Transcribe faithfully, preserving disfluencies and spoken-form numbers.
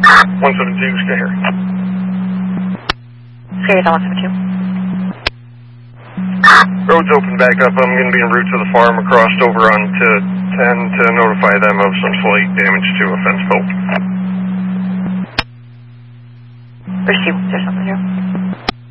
one seven two, stay here. Sierra one seven two. Road's open back up. I'm going to be en route to the farm across over onto ten to notify them of some slight damage to a fence pole. Receive one zero seven zero.